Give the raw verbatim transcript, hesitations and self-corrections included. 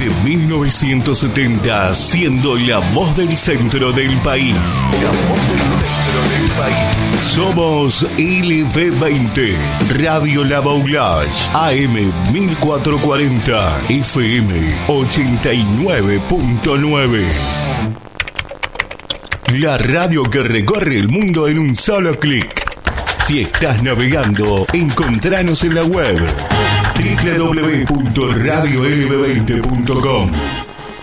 Desde mil novecientos setenta, siendo la voz del centro del país. La voz del centro del país. Somos L B veinte, Radio La Baulage, A M mil cuatrocientos cuarenta, F M ochenta y nueve punto nueve. La radio que recorre el mundo en un solo clic. Si estás navegando, encontranos en la web doble u doble u doble u punto radio l b veinte punto com.